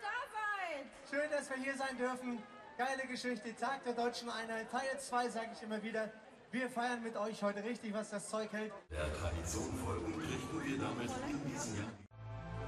da seid. Schön, dass wir hier sein dürfen. Geile Geschichte, Tag der Deutschen Einheit, Teil 2, sage ich immer wieder. Wir feiern mit euch heute richtig, was das Zeug hält. Der Tradition folgend richten wir damit in diesem Jahr